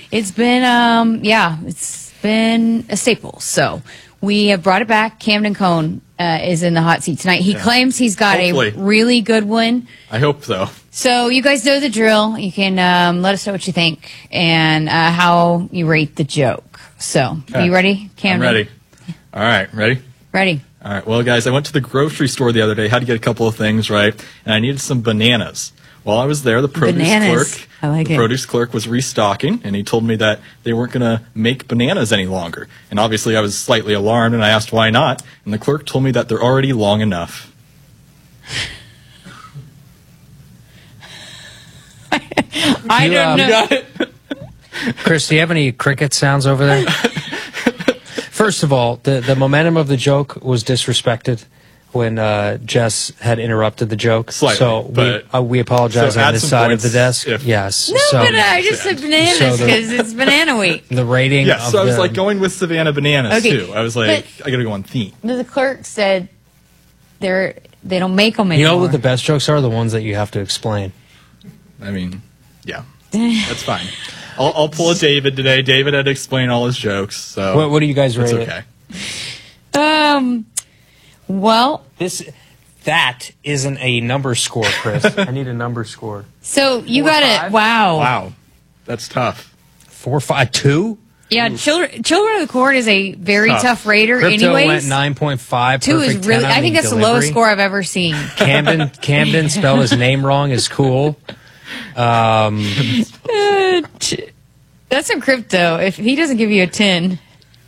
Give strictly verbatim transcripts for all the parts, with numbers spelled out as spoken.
It's been, um, yeah, it's been a staple. So we have brought it back. Camden Cohn uh, is in the hot seat tonight. He yeah. claims he's got Hopefully. a really good one. I hope so. So you guys know the drill. You can um, let us know what you think and uh, how you rate the joke. So, okay. Are you ready, Camden? I'm ready. All right, ready? Ready. All right, well, guys, I went to the grocery store the other day, had to get a couple of things, right? And I needed some bananas. While I was there, the produce bananas. clerk, I like the it. produce clerk was restocking, and he told me that they weren't going to make bananas any longer. And obviously, I was slightly alarmed, and I asked why not. And the clerk told me that they're already long enough. I you, don't um, know. You got it? Chris, do you have any cricket sounds over there? First of all, the, the momentum of the joke was disrespected when uh, Jess had interrupted the joke. Slightly, so we, but, uh, we apologize so on this side of the desk. If, yes. No, so, but I just said bananas because so it's banana week. The rating Yeah, of so I was the, like going with Savannah Bananas, okay, too. I was like, but, I got to go on theme. The clerk said they're, they don't make them anymore. You know what the best jokes are? The ones that you have to explain. I mean, yeah, that's fine. I'll, I'll pull a David today. David had to explain all his jokes. So What, what do you guys rate it's okay. it? Um, well, This that isn't a number score, Chris. I need a number score. so you Four, got five? it. Wow. Wow, that's tough. Four, five, two. Yeah, children, children of the Corn is a very Tough. tough rater. Crypto anyways, went nine point five. two is really. I think that's the lowest score I've ever seen. Camden Camden spelled his name wrong is cool. Um, Uh, t- that's a crypto. If he doesn't give you a ten,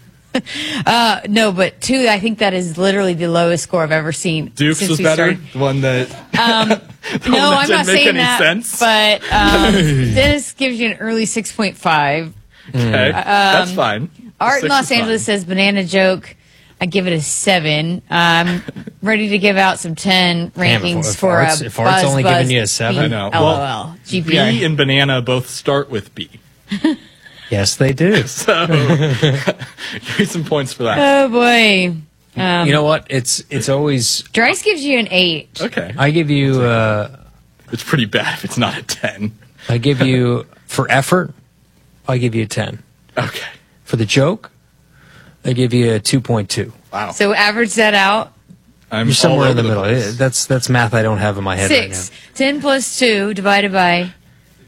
uh, no, but two. I think that is literally the lowest score I've ever seen. Dukes since was we better. started. The one that. Um, the no, one that I'm didn't not make saying any that. sense. But um, Dennis gives you an early six point five. Okay, that's fine. Art in Six Los is Angeles fine. says banana joke. I give it a seven. I'm ready to give out some ten Damn, rankings if for Art's- a if Art's Buzz only Buzz giving you a seven? I know. L O L. Well, G P B R. and banana both start with B. yes, they do. So, give me some points for that. Oh boy. Um, You know what? It's it's always. Drice gives you an eight. Okay. I give you. Uh, It's pretty bad if it's not a ten. I give you for effort. I give you a ten. Okay. For the joke, I give you a two point two. Wow. So average that out. I'm You're somewhere all in the over middle. place. It- that's that's math I don't have in my head Six. Ten plus two divided by. right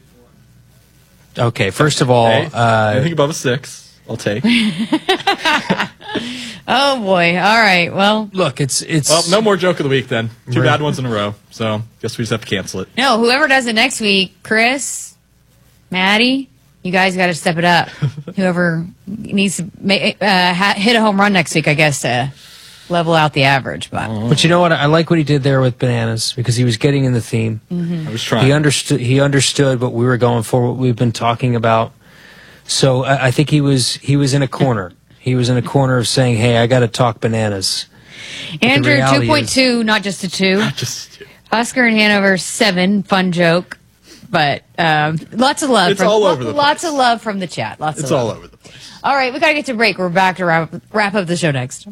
now. Okay, first of all, Hey, uh, anything above a six, I'll take. Oh boy. All right. Well, look, it's it's. Well, no more joke of the week then. Two Right. bad ones in a row. So, guess we just have to cancel it. no. Whoever does it next week, Chris, Maddie, you guys got to step it up. Whoever needs to make, uh, ha- hit a home run next week, I guess, to level out the average. But But you know what? I like what he did there with bananas because he was getting in the theme. I was trying. He understood. He understood what we were going for, what we've been talking about. So I, I think he was he was in a corner. He was in a corner of saying, "Hey, I got to talk bananas." Andrew, reality two point two, not just a two. just Oscar in Hanover, seven. Fun joke. But um, lots of love. It's from, all over the Lots place. of love from the chat. Lots it's of all love. over the place. All right, we got to get to break. We're back to wrap, wrap up the show next.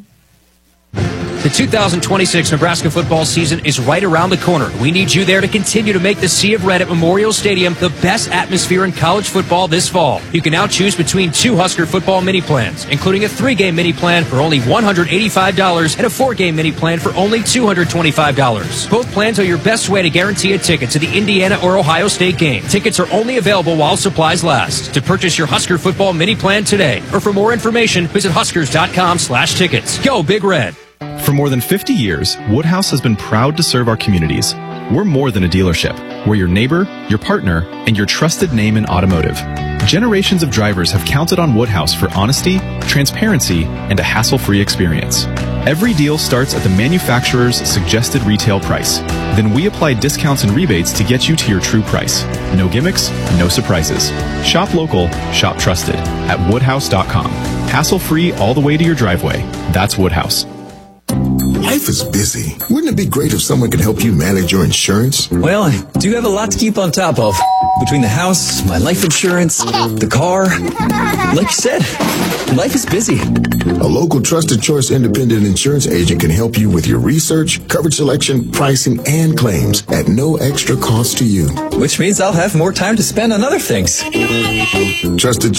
The two thousand twenty-six Nebraska football season is right around the corner. We need you there to continue to make the Sea of Red at Memorial Stadium the best atmosphere in college football this fall. You can now choose between two Husker football mini plans, including a three-game mini plan for only one hundred eighty-five dollars and a four-game mini plan for only two hundred twenty-five dollars. Both plans are your best way to guarantee a ticket to the Indiana or Ohio State game. Tickets are only available while supplies last. To purchase your Husker football mini plan today, or for more information, visit huskers.com slash tickets. Go Big Red. For more than fifty years, Woodhouse has been proud to serve our communities. We're more than a dealership. We're your neighbor, your partner, and your trusted name in automotive. Generations of drivers have counted on Woodhouse for honesty, transparency, and a hassle-free experience. Every deal starts at the manufacturer's suggested retail price. Then we apply discounts and rebates to get you to your true price. No gimmicks, no surprises. Shop local, shop trusted at woodhouse dot com. Hassle-free all the way to your driveway. That's Woodhouse. Life is busy. Wouldn't it be great if someone could help you manage your insurance? Well, I do have a lot to keep on top of. Between the house, my life insurance, the car. Like you said, life is busy. A local trusted choice independent insurance agent can help you with your research, coverage selection, pricing, and claims at no extra cost to you. Which means I'll have more time to spend on other things. Trusted